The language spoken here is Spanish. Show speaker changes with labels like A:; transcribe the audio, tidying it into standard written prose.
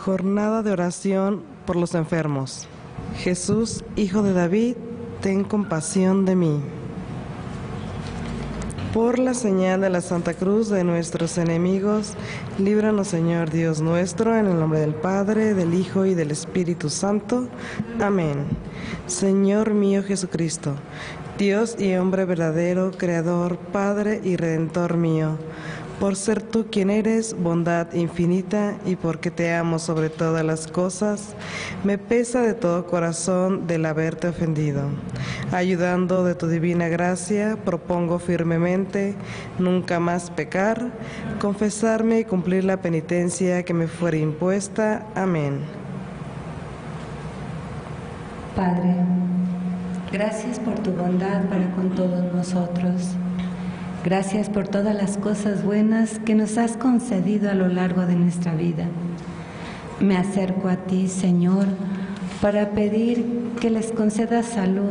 A: Jornada de oración por los enfermos. Jesús, Hijo de David, ten compasión de mí. Por la señal de la Santa Cruz de nuestros enemigos, líbranos, Señor Dios nuestro, en el nombre del Padre, del Hijo y del Espíritu Santo. Amén. Señor mío Jesucristo, Dios y hombre verdadero, Creador, Padre y Redentor mío, por ser tú quien eres, bondad infinita, y porque te amo sobre todas las cosas, me pesa de todo corazón del haberte ofendido. Ayudando de tu divina gracia, propongo firmemente nunca más pecar, confesarme y cumplir la penitencia que me fuere impuesta. Amén.
B: Padre, gracias por tu bondad para con todos nosotros. Gracias por todas las cosas buenas que nos has concedido a lo largo de nuestra vida. Me acerco a ti, Señor, para pedir que les concedas salud